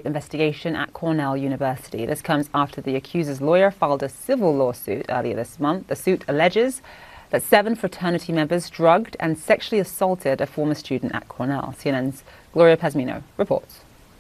rape investigation at Cornell University. This comes after the accuser's lawyer filed a civil lawsuit earlier this month. The suit alleges that 7 fraternity members drugged and sexually assaulted a former student at Cornell. CNN's Gloria Pazmino reports.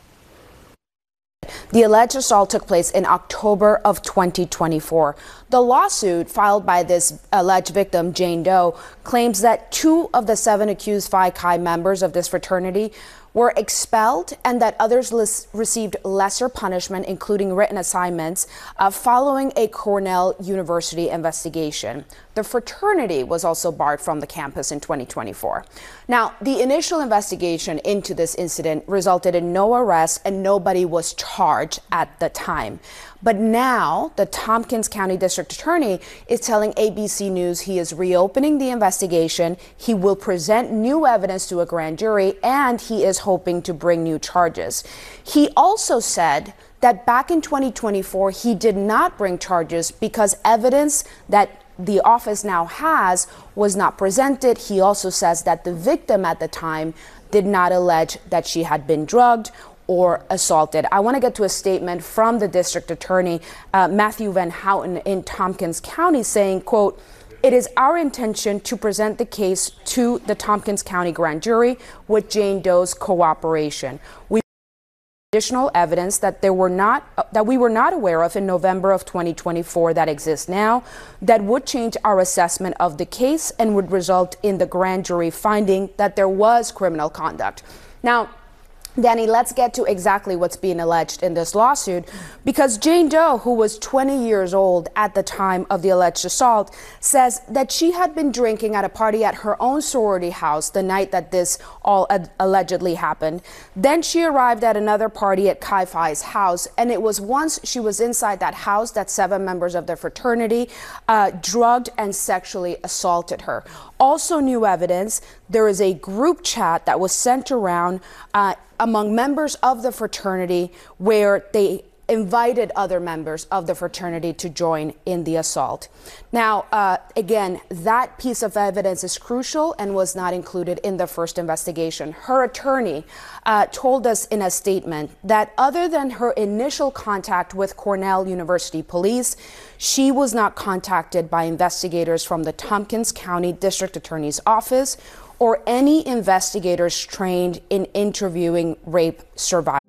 The alleged assault took place in October of 2024. The lawsuit filed by this alleged victim, Jane Doe, claims that 2 of the 7 accused Phi Chi members of this fraternity were expelled and that others received lesser punishment, including written assignments, following a Cornell University investigation. The fraternity was also barred from the campus in 2024. Now, the initial investigation into this incident resulted in no arrests and nobody was charged at the time. But now the Tompkins County District Attorney is telling ABC News he is reopening the investigation. He will present new evidence to a grand jury and he is hoping to bring new charges. He also said that back in 2024, he did not bring charges because evidence that the office now has was not presented. He also says that the victim at the time did not allege that she had been drugged or assaulted. I want to get to a statement from the district attorney, Matthew Van Houten in Tompkins County, saying, quote, "It is our intention to present the case to the Tompkins County grand jury with Jane Doe's cooperation. We additional evidence that we were not aware of in November of 2024 that exists now that would change our assessment of the case and would result in the grand jury finding that there was criminal conduct." Now, Danny, let's get to exactly what's being alleged in this lawsuit, because Jane Doe, who was 20 years old at the time of the alleged assault, says that she had been drinking at a party at her own sorority house the night that this all allegedly happened. Then she arrived at another party at Chi Phi's house, and it was once she was inside that house that 7 members of the fraternity drugged and sexually assaulted her. Also new evidence, there is a group chat that was sent around among members of the fraternity where they invited other members of the fraternity to join in the assault. Now, again, that piece of evidence is crucial and was not included in the first investigation. Her attorney told us in a statement that other than her initial contact with Cornell University Police, she was not contacted by investigators from the Tompkins County District Attorney's Office or any investigators trained in interviewing rape survivors.